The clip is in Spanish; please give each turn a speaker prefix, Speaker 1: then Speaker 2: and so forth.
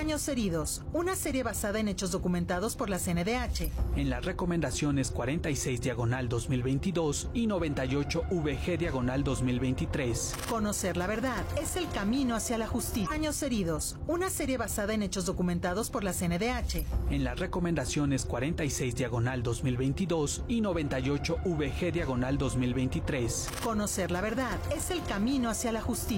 Speaker 1: Años heridos, una serie basada en hechos documentados por la CNDH.
Speaker 2: En las recomendaciones 46/2022 y 98/VG/2023.
Speaker 1: Conocer la verdad es el camino hacia la justicia. Años heridos, una serie basada en hechos documentados por la CNDH.
Speaker 2: En las recomendaciones 46/2022 y 98/VG/2023.
Speaker 1: Conocer la verdad es el camino hacia la justicia.